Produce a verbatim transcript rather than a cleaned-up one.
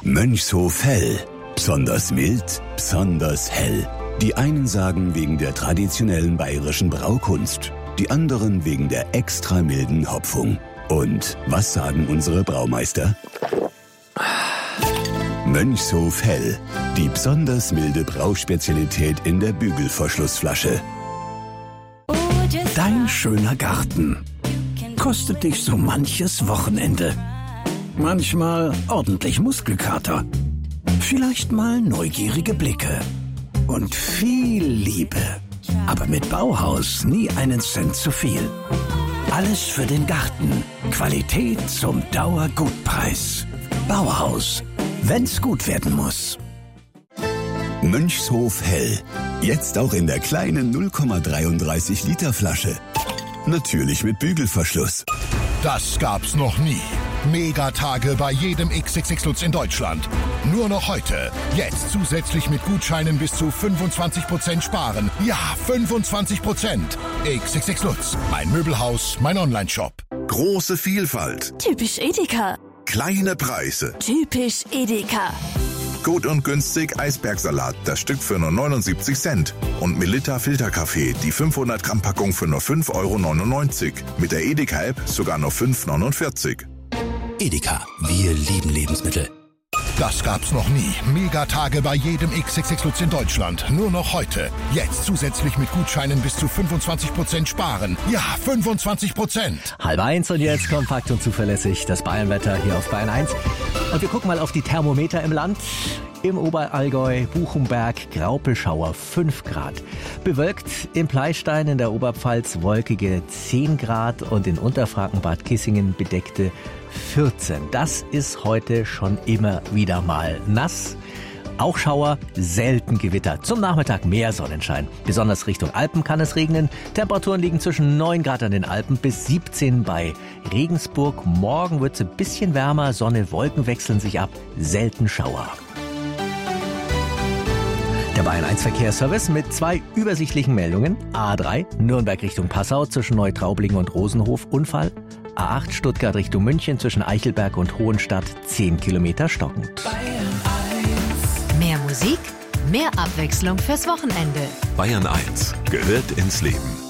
Mönchshof Hell. Besonders mild, besonders hell. Die einen sagen wegen der traditionellen bayerischen Braukunst, die anderen wegen der extra milden Hopfung. Und was sagen unsere Braumeister? Mönchshof Hell. Die besonders milde Brauspezialität in der Bügelverschlussflasche. Dein schöner Garten kostet dich so manches Wochenende. Manchmal ordentlich Muskelkater. Vielleicht mal neugierige Blicke. Und viel Liebe. Aber mit Bauhaus nie einen Cent zu viel. Alles für den Garten. Qualität zum Dauergutpreis. Bauhaus. Wenn's gut werden muss. Mönchshof Hell. Jetzt auch in der kleinen null Komma dreiunddreißig Liter Flasche. Natürlich mit Bügelverschluss. Das gab's noch nie. Megatage bei jedem X X X Lutz in Deutschland. Nur noch heute. Jetzt zusätzlich mit Gutscheinen bis zu fünfundzwanzig Prozent sparen. Ja, fünfundzwanzig Prozent. X X X Lutz. Mein Möbelhaus, mein Onlineshop. Große Vielfalt. Typisch Edeka. Kleine Preise. Typisch Edeka. Gut und günstig Eisbergsalat, das Stück für nur neunundsiebzig Cent. Und Melitta Filterkaffee, die fünfhundert Gramm Packung für nur fünf Euro neunundneunzig. Mit der Edeka-App sogar nur fünf Euro neunundvierzig. Edeka, wir lieben Lebensmittel. Das gab's noch nie. Megatage bei jedem X X X Lutz in Deutschland. Nur noch heute. Jetzt zusätzlich mit Gutscheinen bis zu fünfundzwanzig Prozent sparen. Ja, fünfundzwanzig Prozent. Halb eins und jetzt kompakt und zuverlässig das Bayernwetter hier auf Bayern eins. Und wir gucken mal auf die Thermometer im Land. Im Oberallgäu, Buchenberg, Graupelschauer fünf Grad. Bewölkt im Pleistein in der Oberpfalz wolkige zehn Grad und in Unterfranken Bad Kissingen bedeckte vierzehn. Das ist heute schon immer wieder mal nass. Auch Schauer, selten Gewitter. Zum Nachmittag mehr Sonnenschein. Besonders Richtung Alpen kann es regnen. Temperaturen liegen zwischen neun Grad an den Alpen bis siebzehn bei Regensburg. Morgen wird es ein bisschen wärmer. Sonne, Wolken wechseln sich ab. Selten Schauer. Der Bayern eins Verkehrsservice mit zwei übersichtlichen Meldungen. A drei, Nürnberg Richtung Passau zwischen Neutraublingen und Rosenhof, Unfall. A acht, Stuttgart Richtung München zwischen Eichelberg und Hohenstadt, zehn Kilometer stockend. Mehr Musik, mehr Abwechslung fürs Wochenende. Bayern eins gehört ins Leben.